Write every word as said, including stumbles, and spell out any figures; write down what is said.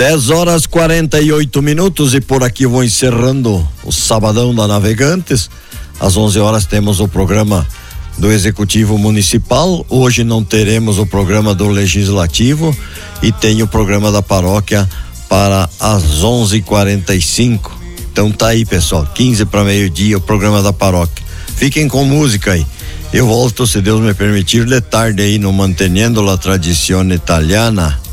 dez horas quarenta e oito minutos e por aqui eu vou encerrando o Sabadão da Navegantes. Às onze horas temos o programa do Executivo Municipal. Hoje não teremos o programa do Legislativo e tem o programa da paróquia para as onze e quarenta e cinco. Então tá aí, pessoal, quinze para meio-dia o programa da paróquia. Fiquem com música aí. Eu volto, se Deus me permitir, de tarde aí no Mantenendo la Tradizione Italiana.